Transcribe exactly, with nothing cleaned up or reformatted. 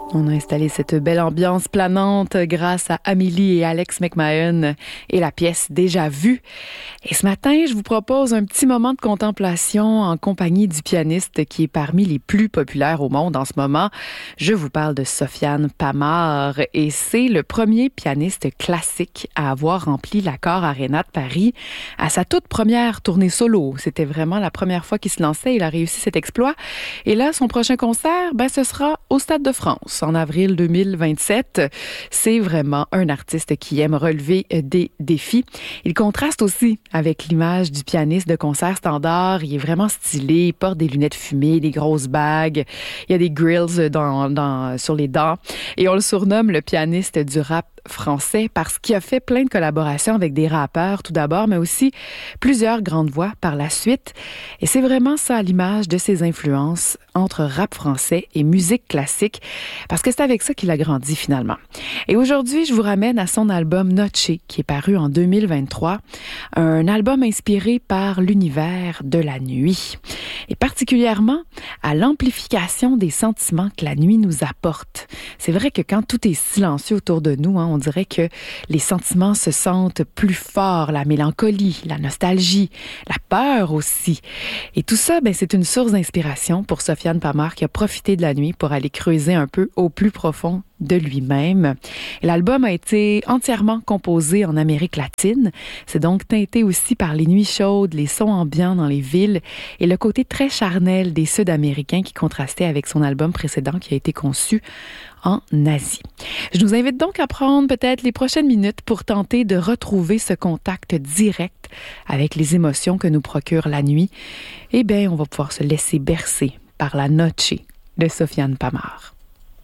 On a installé cette belle ambiance planante grâce à Amélie et Alex McMahon et la pièce Déjà vue. Et ce matin, je vous propose un petit moment de contemplation en compagnie du pianiste qui est parmi les plus populaires au monde en ce moment. Je vous parle de Sofiane Pamart et c'est le premier pianiste classique à avoir rempli l'Accor Arena de Paris à sa toute première tournée solo. C'était vraiment la première fois qu'il se lançait. Il a réussi cet exploit. Et là, son prochain concert, ben, ce sera au Stade de France en avril deux mille vingt-sept. C'est vraiment un artiste qui aime relever des défis. Il contraste aussi avec l'image du pianiste de concert standard. Il est vraiment stylé, il porte des lunettes fumées, des grosses bagues. Il y a des grills dans, dans, sur les dents. Et on le surnomme le pianiste du rap français parce qu'il a fait plein de collaborations avec des rappeurs tout d'abord, mais aussi plusieurs grandes voix par la suite. Et c'est vraiment ça l'image de ses influences entre rap français et musique classique, parce que c'est avec ça qu'il a grandi finalement. Et aujourd'hui, je vous ramène à son album Noche, qui est paru en deux mille vingt-trois, un album inspiré par l'univers de la nuit, et particulièrement à l'amplification des sentiments que la nuit nous apporte. C'est vrai que quand tout est silencieux autour de nous, hein, on dirait que les sentiments se sentent plus forts, la mélancolie, la nostalgie, la peur aussi. Et tout ça, ben, c'est une source d'inspiration pour Sofiane Pamart qui a profité de la nuit pour aller creuser un peu au plus profond de lui-même. L'album a été entièrement composé en Amérique latine. C'est donc teinté aussi par les nuits chaudes, les sons ambiants dans les villes et le côté très charnel des Sud-Américains qui contrastait avec son album précédent qui a été conçu en Asie. Je nous invite donc à prendre peut-être les prochaines minutes pour tenter de retrouver ce contact direct avec les émotions que nous procure la nuit. Eh bien, on va pouvoir se laisser bercer par la Noche de Sofiane Pamart.